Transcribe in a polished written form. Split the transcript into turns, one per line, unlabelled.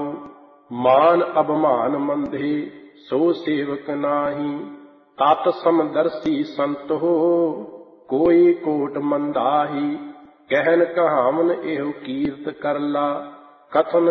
ਰਹਾਉ। ਮਾਨ ਅਭਿਮਾਨ ਮੰਦੇ ਸੋ ਸੇਵਕ ਨਾਹੀ। ਤਤ ਸਮਦਰਸੀ ਸੰਤ ਹੋ ਕੋਈ ਕੋਟ ਮੰਦਾਹੀ। ਕਹਿਨ ਕਹਾਵਨ ਇਹੋ ਕੀਰਤ ਕਰਲਾ। ਕਥਨ